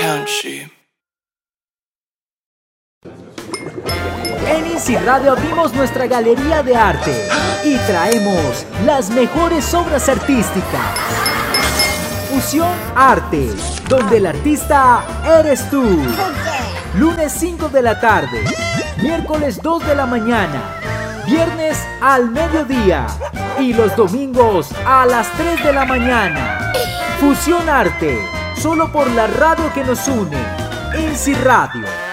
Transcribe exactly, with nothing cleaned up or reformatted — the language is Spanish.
count sheep. En Easy Radio abrimos nuestra galería de arte y traemos las mejores obras artísticas. Fusión Arte, donde el artista eres tú. Lunes cinco de la tarde, miércoles dos de la mañana, viernes al mediodía y los domingos a las tres de la mañana. Fusión Arte, solo por la radio que nos une, Easy Radio.